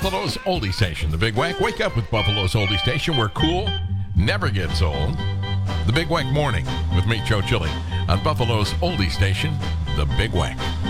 Buffalo's Oldie Station, The Big Wack. Wake up with Buffalo's Oldie Station, where cool never gets old. The Big Wack Morning with me, Joe Chili, on Buffalo's Oldie Station, The Big Wack.